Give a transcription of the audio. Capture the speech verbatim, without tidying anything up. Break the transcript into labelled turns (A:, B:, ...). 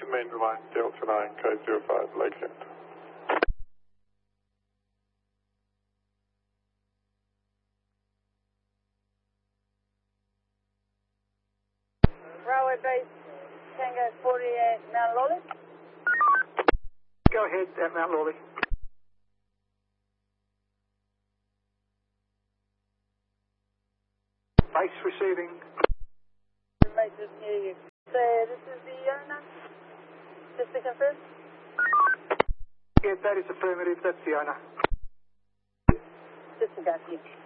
A: main line, Delta nine, K zero five, Lakeland.
B: Railway base, Tango forty at Mount Lawley.
C: Go ahead at Mount Lawley. Base receiving.
B: Base is near you. So this is the owner, just to confirm?
C: Yeah, that is affirmative, that's the owner.
B: Just to go to you.